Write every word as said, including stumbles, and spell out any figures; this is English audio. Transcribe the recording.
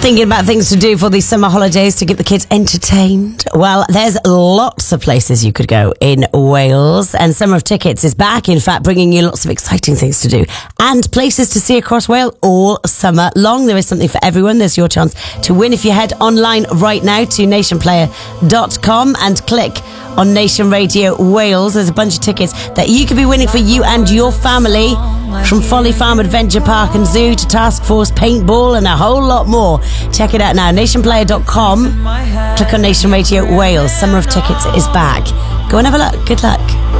Thinking about things to do for these summer holidays to keep the kids entertained? Well, there's lots of places you could go in Wales, and Summer of Tickets is back, in fact, bringing you lots of exciting things to do and places to see across Wales all summer long. There is something for everyone. There's your chance to win if you head online right now to nation player dot com and click on Nation Radio Wales. There's a bunch of tickets that you could be winning for you and your family, from Folly Farm Adventure Park and Zoo to Task Force Paintball and a whole lot more. Check it out now, nation player dot com. Click on Nation Radio Wales. Summer of Tickets is back. Go and have a look. Good luck.